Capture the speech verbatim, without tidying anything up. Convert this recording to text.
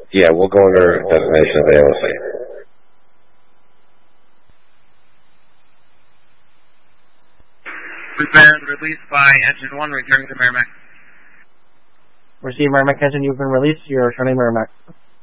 Yeah, we'll go under destination of A O C. Prepared, released by engine one, returning to Merrimack. Receive Merrimack engine, you've been released. You're returning Merrimack.